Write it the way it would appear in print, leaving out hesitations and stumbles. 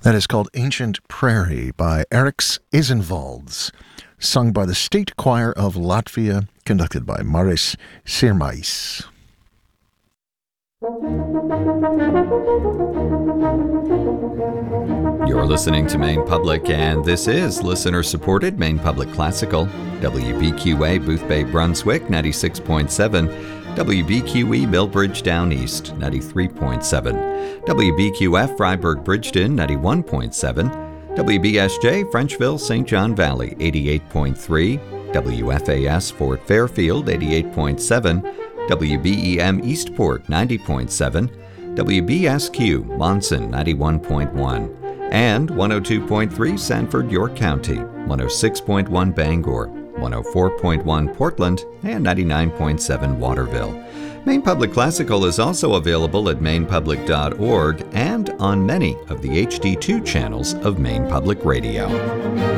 That is called Ancient Prairie by Eriks Isenvalds, sung by the State Choir of Latvia, conducted by Maris Sirmais. You're listening to Maine Public, and this is listener-supported Maine Public Classical. WBQA Booth Bay, Brunswick, 96.7. WBQE Millbridge Down East, 93.7. WBQF Freiburg Bridgeton, 91.7. WBSJ Frenchville St. John Valley, 88.3. WFAS Fort Fairfield, 88.7. WBEM Eastport, 90.7. WBSQ Monson, 91.1. And 102.3 Sanford, York County, 106.1 Bangor, 104.1 Portland, and 99.7 Waterville. Maine Public Classical is also available at mainepublic.org and on many of the HD2 channels of Maine Public Radio.